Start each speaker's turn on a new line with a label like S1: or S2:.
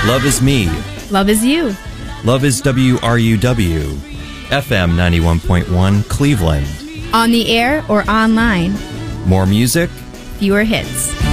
S1: Love is me.
S2: Love is you.
S1: Love is WRUW, FM 91.1 Cleveland.
S2: On the air or online.
S1: More music,
S2: fewer hits.